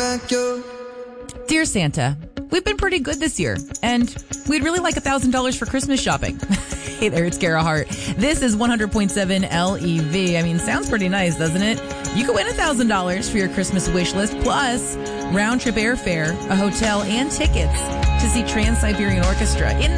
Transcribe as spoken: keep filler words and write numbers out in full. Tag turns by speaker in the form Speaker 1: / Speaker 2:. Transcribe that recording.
Speaker 1: like you.
Speaker 2: Dear Santa, we've been pretty good this year, and we'd really like one thousand dollars for Christmas shopping. Hey there, it's Kara Hart. This is one hundred point seven L E V. I mean, sounds pretty nice, doesn't it? You could win one thousand dollars for your Christmas wish list, plus round-trip airfare, a hotel, and tickets to see Trans-Siberian Orchestra in